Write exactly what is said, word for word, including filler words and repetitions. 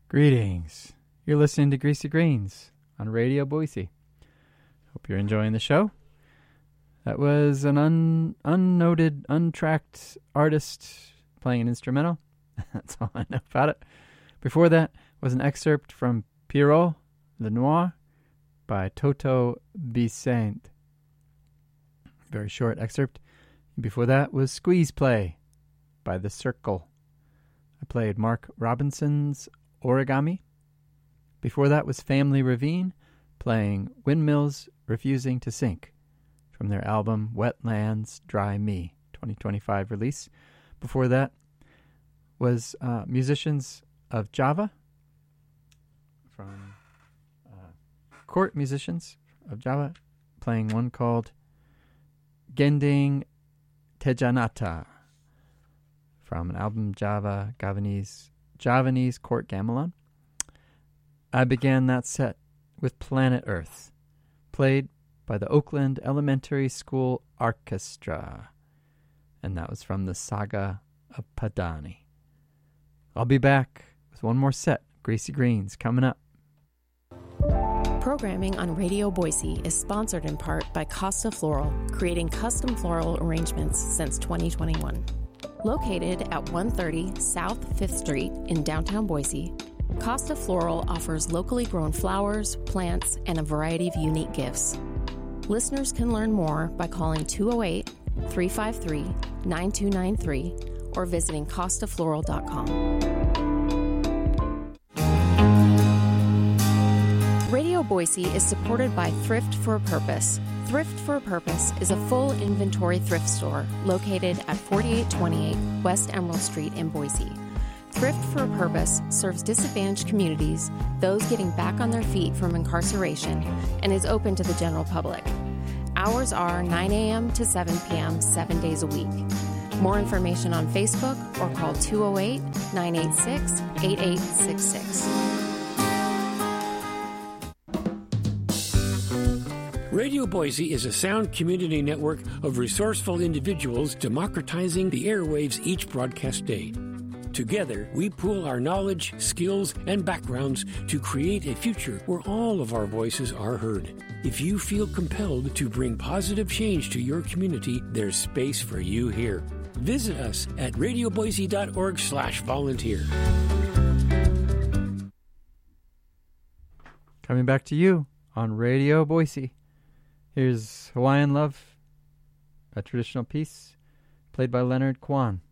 Greetings. You're listening to Greasy Greens on Radio Boise. Hope you're enjoying the show. That was an un, unnoted, untracked artist playing an instrumental. That's all I know about it. Before that was an excerpt from Pierrot Le Noir by Toto Bicent. Very short excerpt. Before that was Squeeze Play by The Circle. I played Mark Robinson's Origami. Before that was Family Ravine playing Windmills Refusing to Sink from their album Wetlands Dry Me, twenty twenty-five release. Before that was uh, Musicians of Java from uh, Court Musicians of Java playing one called Gending Tejanata from an album Java Javanese Javanese Court Gamelan. I began that set with Planet Earth, played by the Oakland Elementary School Orchestra, and that was from the Saga of Padani. I'll be back with one more set, Greasy Greens, coming up. Programming on Radio Boise is sponsored in part by Costa Floral, creating custom floral arrangements since twenty twenty-one. Located at one thirty South fifth Street in downtown Boise, Costa Floral offers locally grown flowers, plants, and a variety of unique gifts. Listeners can learn more by calling two oh eight, three five three, nine two nine three or visiting costa floral dot com. Radio Boise is supported by Thrift for a Purpose. Thrift for a Purpose is a full inventory thrift store located at forty-eight twenty-eight West Emerald Street in Boise. Thrift for a Purpose serves disadvantaged communities, those getting back on their feet from incarceration, and is open to the general public. Hours are nine a.m. to seven p.m. seven days a week. More information on Facebook or call two oh eight, nine eight six, eight eight six six. Radio Boise is a sound community network of resourceful individuals democratizing the airwaves each broadcast day. Together, we pool our knowledge, skills, and backgrounds to create a future where all of our voices are heard. If you feel compelled to bring positive change to your community, there's space for you here. Visit us at radioboise.org slash volunteer. Coming back to you on Radio Boise. Here's Hawaiian Love, a traditional piece played by Leonard Kwan.